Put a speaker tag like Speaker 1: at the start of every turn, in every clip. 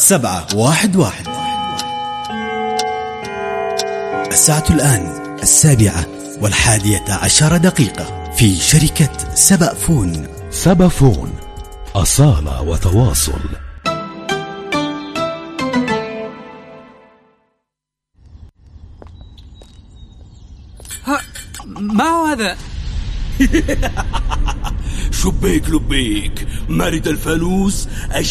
Speaker 1: 711. الساعة الآن 7:11 في شركة سبأفون.
Speaker 2: سبأفون، أصالة وتواصل.
Speaker 3: ما هو هذا؟
Speaker 4: شبيك لبيك مرد الفانوس،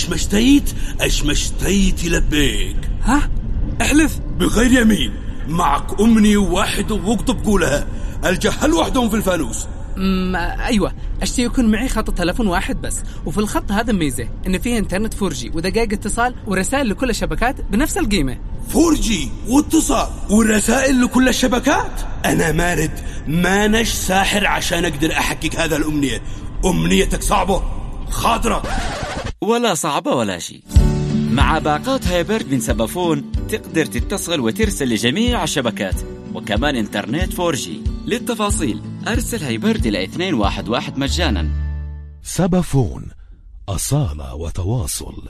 Speaker 4: أشمشتيت لبيك.
Speaker 3: ها؟ احلف.
Speaker 4: بغير يمين، معك أمنية واحدة واكتب قولها، الجهل وحدهم في الفانوس.
Speaker 3: أيوة، أشتي يكون معي خط تلفون واحد بس، وفي الخط هذا ميزة إن فيه إنترنت 4G ودقائق اتصال ورسائل لكل الشبكات بنفس القيمة.
Speaker 4: 4G واتصال ورسائل لكل الشبكات؟ أنا مارد مانش ساحر عشان أقدر أحقق هذا الأمنية. أمنيتك صعبة خاطرة؟
Speaker 5: ولا صعبة ولا شيء. مع باقات هايبرد من سبأفون تقدر تتصل وترسل لجميع الشبكات، وكمان إنترنت 4G. للتفاصيل أرسل هايبرد إلى 211 مجانا.
Speaker 2: سبأفون، أصالة وتواصل.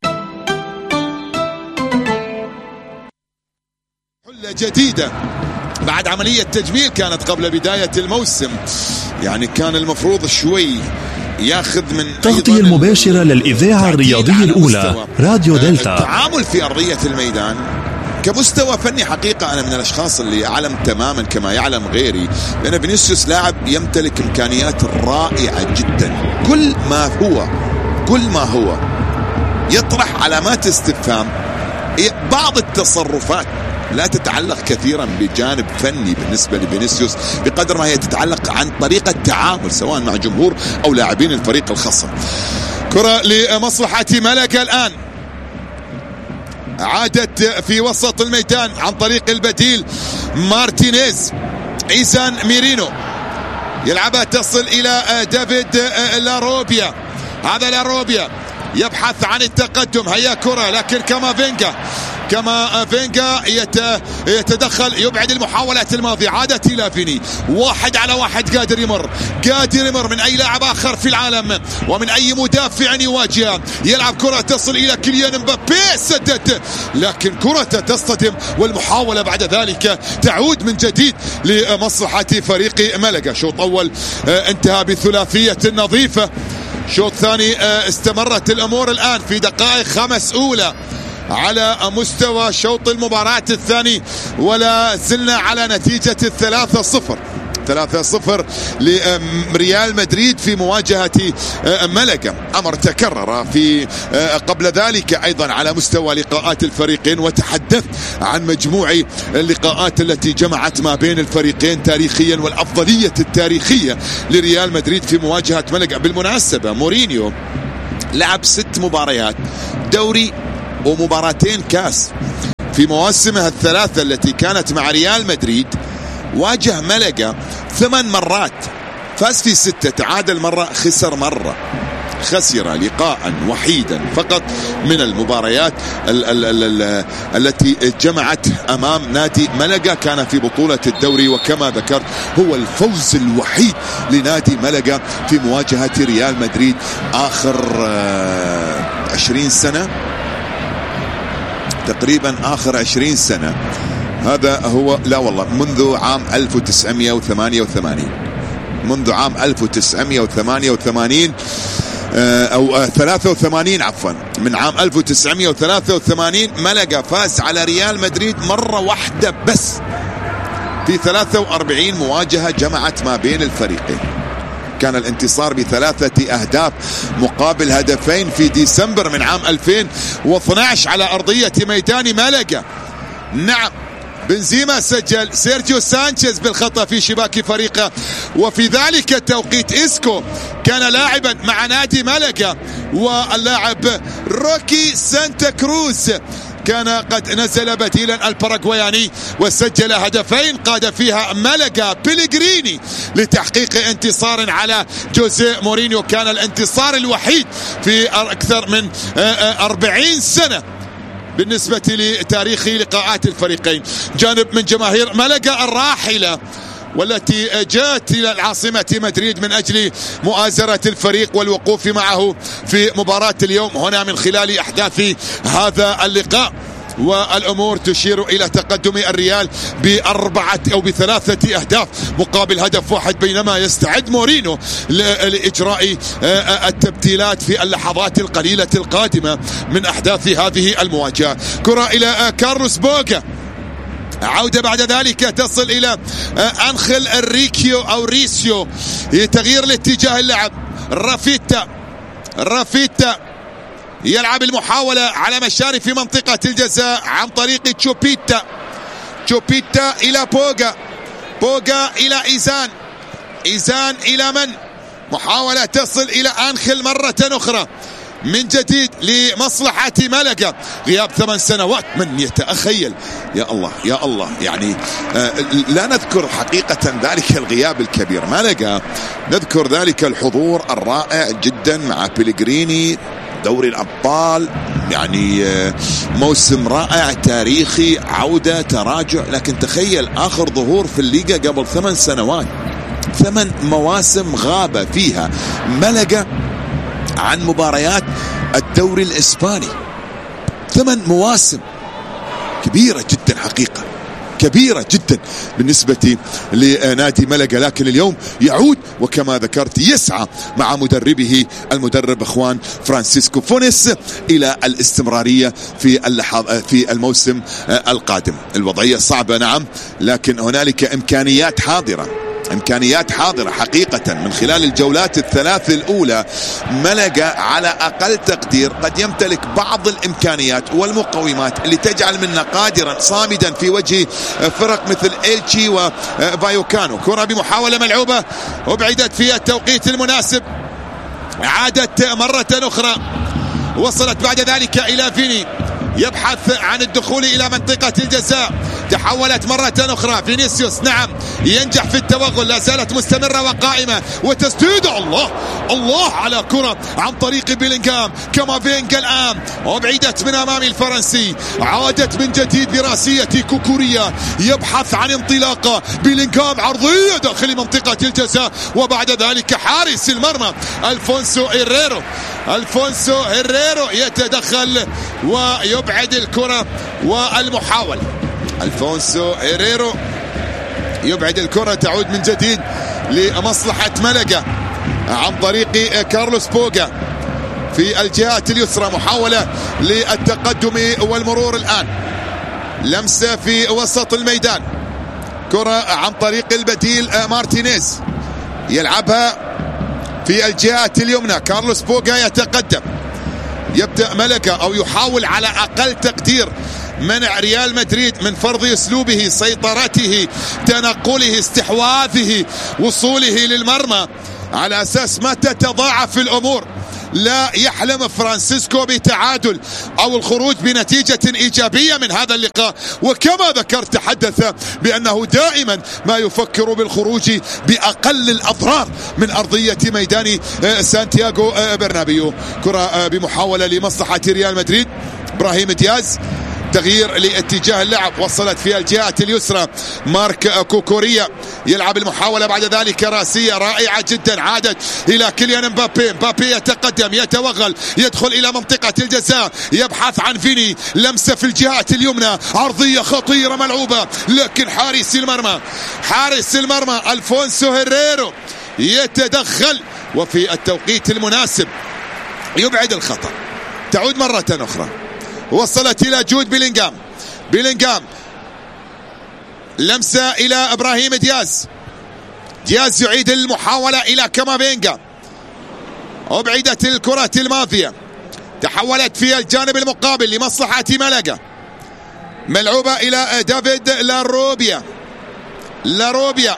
Speaker 6: حلة جديدة بعد عملية تجميل كانت قبل بداية الموسم، يعني كان المفروض شوي ياخذ من
Speaker 2: تغطية المباشرة للإذاعة الرياضية الأولى راديو دلتا.
Speaker 6: التعامل في أرضية الميدان كمستوى فني، حقيقة أنا من الأشخاص اللي أعلم تماما كما يعلم غيري لأن فينيسيوس لاعب يمتلك إمكانيات رائعة جدا. كل ما هو يطرح علامات استفهام. بعض التصرفات لا تتعلق كثيرا بجانب فني بالنسبة لفينيسيوس بقدر ما هي تتعلق عن طريقة تعامل سواء مع جمهور أو لاعبين الفريق الخصم. كرة لمصلحة ملقا الآن، عادت في وسط الميدان عن طريق البديل مارتينيز. إيسان ميرينو يلعبها تصل إلى دافيد لاروبيا. هذا لاروبيا يبحث عن التقدم، هيا كرة لكن كامافينجا يتدخل يبعد المحاولات الماضية. عادت إلى فيني، 1 على 1 قادر يمر من أي لاعب آخر في العالم ومن أي مدافع يواجه. يلعب كرة تصل إلى كيليان مبابي، سدد لكن كرة تصطدم والمحاولة بعد ذلك تعود من جديد لمصلحة فريق ملقا. شوط أول انتهى بثلاثية نظيفة. شوط ثاني استمرت الأمور الآن في دقائق 5 أولى على مستوى شوط المباراة الثاني، ولا زلنا على نتيجة 3-0 لريال مدريد في مواجهة ملقا. أمر تكرر في قبل ذلك أيضا على مستوى لقاءات الفريقين، وتحدث عن مجموع اللقاءات التي جمعت ما بين الفريقين تاريخيا والأفضلية التاريخية لريال مدريد في مواجهة ملقا. بالمناسبة مورينيو لعب 6 مباريات دوري ومباراتين كاس في مواسمها الثلاثة التي كانت مع ريال مدريد. واجه ملقا 8 مرات، فاز في 6، تعادل مرة، خسر مرة. خسر لقاء وحيدا فقط من المباريات التي جمعت أمام نادي ملقا، كان في بطولة الدوري، وكما ذكرت هو الفوز الوحيد لنادي ملقا في مواجهة ريال مدريد آخر 20 سنة تقريبا، آخر 20 سنة. هذا هو، لا والله، منذ عام 1988، منذ عام 1988 أو 83 عفوا، من عام 1983 ملقا فاز على ريال مدريد مرة واحدة بس في 43 مواجهة جمعت ما بين الفريقين. كان الانتصار ب3 أهداف مقابل هدفين في ديسمبر من عام 2012 على أرضية ميدان ملقا. نعم، بنزيما سجل، سيرجيو سانشيز بالخطأ في شباك فريقه، وفي ذلك التوقيت إسكو كان لاعبا مع نادي ملقا، واللاعب روكي سانتا كروز كان قد نزل بديلا الباراغواياني وسجل هدفين قاد فيها ملقا بيليغريني لتحقيق انتصار على جوزيه مورينيو. كان الانتصار الوحيد في أكثر من 40 سنة بالنسبة لتاريخ لقاءات الفريقين. جانب من جماهير ملقا الراحلة والتي جاءت إلى العاصمة مدريد من أجل مؤازرة الفريق والوقوف معه في مباراة اليوم هنا من خلال أحداث هذا اللقاء. والأمور تشير إلى تقدم الريال ب3 أهداف مقابل هدف واحد، بينما يستعد مورينيو لإجراء التبديلات في اللحظات القليلة القادمة من أحداث هذه المواجهة. كرة إلى كارلوس بوغا، عودة بعد ذلك تصل إلى أنخيل ريكيو أو ريسيو، تغيير لاتجاه اللعب. رافيتا يلعب المحاولة على مشارف منطقة الجزاء عن طريق تشوبيتا إلى بوغا إلى إيزان إلى من؟ محاولة تصل إلى أنخيل مرة أخرى من جديد لمصلحة ملقا. غياب 8 سنوات، من يتخيل؟ يا الله يعني لا نذكر حقيقة ذلك الغياب الكبير ملقا، نذكر ذلك الحضور الرائع جدا مع بيلغريني، دوري الأبطال، يعني موسم رائع تاريخي، عودة تراجع. لكن تخيل آخر ظهور في الليغا قبل 8 سنوات، 8 مواسم غاب فيها ملقا عن مباريات الدوري الإسباني. 8 مواسم، كبيرة جدا حقيقة، كبيرة جدا بالنسبة لنادي ملقا. لكن اليوم يعود وكما ذكرت يسعى مع مدربه المدرب اخوان فرانسيسكو فونيس الى الاستمرارية في الموسم القادم. الوضعية صعبة نعم، لكن هنالك امكانيات حاضرة حقيقة. من خلال الجولات الثلاث الأولى ملقا على أقل تقدير قد يمتلك بعض الإمكانيات والمقومات اللي تجعل منه قادرا صامدا في وجه فرق مثل إلتشي وفايوكانو. كرة بمحاولة ملعوبة وبعدت في التوقيت المناسب، عادت مرة أخرى، وصلت بعد ذلك إلى فيني يبحث عن الدخول إلى منطقة الجزاء، تحولت مرة أخرى فينيسيوس نعم ينجح في التوغل، لا زالت مستمرة وقائمة وتسديد. الله على كرة عن طريق بيلينغهام، كامافينجا الآن وبعدت من أمام الفرنسي، عادت من جديد براسية كوكوريا، يبحث عن انطلاقة بيلينغهام، عرضية داخل منطقة الجزاء، وبعد ذلك حارس المرمى ألفونسو هيريرو يتدخل ويبعد الكرة والمحاولة. ألفونسو هيريرو يبعد الكرة، تعود من جديد لمصلحة ملقا عن طريق كارلوس بوغا في الجهات اليسرى. محاولة للتقدم والمرور الآن، لمسة في وسط الميدان، كرة عن طريق البديل مارتينيز يلعبها في الجهات اليمنى. كارلوس بوغا يتقدم، يبدأ ملقا أو يحاول على أقل تقدير منع ريال مدريد من فرض أسلوبه، سيطرته، تنقله، استحواذه، وصوله للمرمى، على أساس ما تتضاعف الأمور. لا يحلم فرانسيسكو بتعادل أو الخروج بنتيجة إيجابية من هذا اللقاء، وكما ذكرت تحدث بأنه دائما ما يفكر بالخروج بأقل الأضرار من أرضية ميدان سانتياغو برنابيو. كرة بمحاولة لمصلحة ريال مدريد، إبراهيم دياز تغيير لاتجاه اللعب، وصلت في الجهة اليسرى مارك كوكوريا يلعب المحاولة بعد ذلك راسية رائعة جدا، عادت إلى كيليان مبابي يتقدم، يتوغل، يدخل إلى منطقة الجزاء، يبحث عن فيني، لمسة في الجهة اليمنى، عرضية خطيرة ملعوبة، لكن حارس المرمى ألفونسو هيريرو يتدخل وفي التوقيت المناسب يبعد الخطأ. تعود مرة أخرى، وصلت إلى جود بيلينغهام، لمسة إلى إبراهيم دياز يعيد المحاولة إلى كامافينجا، وبعدت الكرة الماضية، تحولت في الجانب المقابل لمصلحة ملقا، ملعوبة إلى دافيد لاروبيا.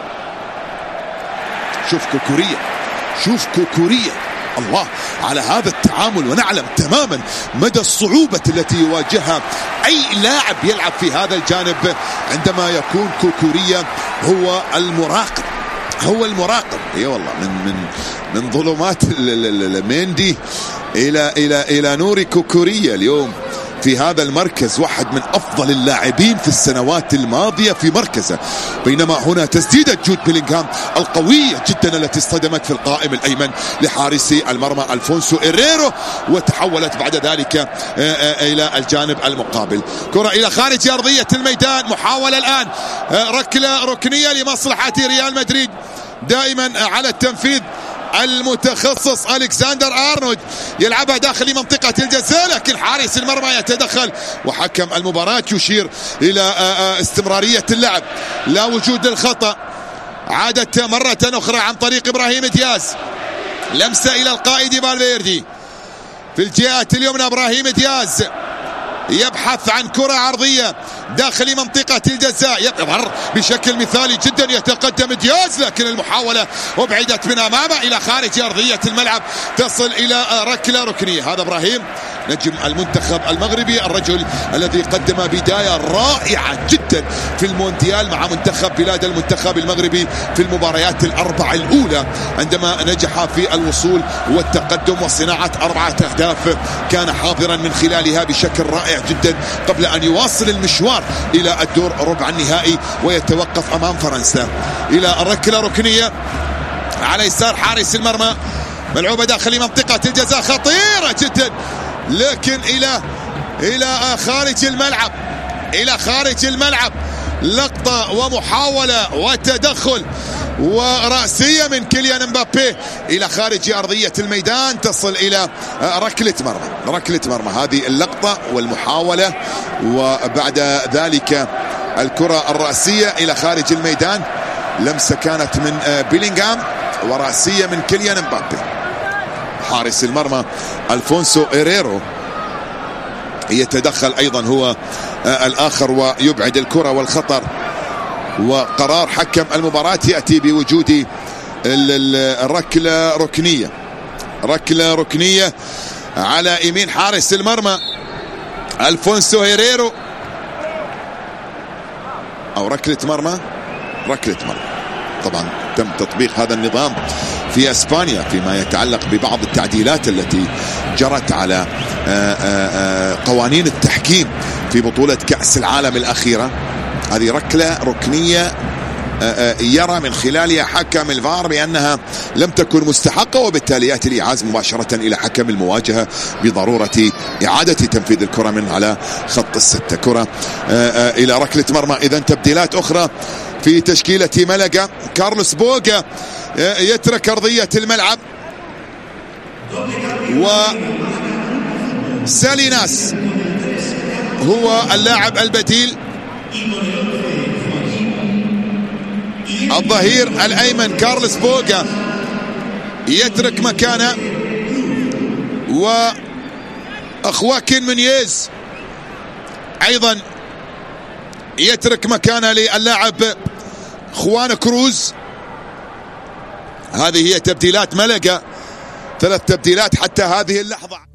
Speaker 6: شوف كوكوريا الله على هذا التعامل، ونعلم تماما مدى الصعوبة التي يواجهها أي لاعب يلعب في هذا الجانب عندما يكون كوكوريا هو المراقب. اي والله من ظلمات ميندي إلى نور كوكوريا اليوم في هذا المركز، واحد من أفضل اللاعبين في السنوات الماضية في مركزه. بينما هنا تسديدة جود بيلينغهام القوية جدا التي اصطدمت في القائم الأيمن لحارسي المرمى ألفونسو إيريرو، وتحولت بعد ذلك إلى الجانب المقابل. كرة إلى خارج أرضية الميدان، محاولة الآن ركلة ركنية لمصلحة ريال مدريد، دائما على التنفيذ المتخصص ألكسندر أرنولد، يلعبها داخل منطقة الجزاء، لكن حارس المرمى يتدخل وحكم المباراة يشير إلى استمرارية اللعب، لا وجود للخطأ. عادت مرة أخرى عن طريق إبراهيم دياز، لمسة إلى القائد فالفيردي في الجهة اليمنى. إبراهيم دياز يبحث عن كرة عرضية داخل منطقة الجزاء، يظهر بشكل مثالي جدا، يتقدم دياز لكن المحاولة أبعدت من أمامه إلى خارج أرضية الملعب، تصل إلى ركلة ركنية. هذا إبراهيم نجم المنتخب المغربي، الرجل الذي قدم بداية رائعة جدا في المونديال مع منتخب بلاد المنتخب المغربي في المباريات الأربع الأولى، عندما نجح في الوصول والتقدم وصناعة 4 أهداف كان حاضرا من خلالها بشكل رائع جدا، قبل أن يواصل المشوار إلى الدور ربع النهائي ويتوقف أمام فرنسا. إلى الركلة ركنية على يسار حارس المرمى، ملعوبة داخل منطقة الجزاء، خطيرة جدا، لكن إلى خارج الملعب، إلى خارج الملعب. لقطة ومحاولة وتدخل ورأسية من كيليان مبابي إلى خارج أرضية الميدان، تصل إلى ركلة مرمى. ركلة مرمى هذه اللقطة والمحاولة، وبعد ذلك الكرة الرأسية إلى خارج الميدان، لمسة كانت من بيلينغهام ورأسية من كيليان مبابي. حارس المرمى ألفونسو إيريرو يتدخل أيضا هو الآخر ويبعد الكرة والخطر، وقرار حكم المباراة يأتي بوجود الركلة ركنية. ركلة ركنية على يمين حارس المرمى ألفونسو إيريرو، أو ركلة مرمى. ركلة مرمى. طبعا تم تطبيق هذا النظام في اسبانيا فيما يتعلق ببعض التعديلات التي جرت على قوانين التحكيم في بطولة كأس العالم الأخيرة. هذه ركلة ركنية يرى من خلالها حكم الفار بأنها لم تكن مستحقة، وبالتالي يأتي الإعادة مباشرة إلى حكم المواجهة بضرورة إعادة تنفيذ الكرة من على خط الستة. كرة إلى ركلة مرمى. إذا تبديلات أخرى في تشكيلة ملقا. كارلوس بوغا يترك أرضية الملعب، وساليناس هو اللاعب البديل. الظهير الأيمن كارلوس بوغا يترك مكانه، وأخواكين منيز أيضا يترك مكانه للاعب خوان كروز. هذه هي تبديلات ملقا، 3 تبديلات حتى هذه اللحظة.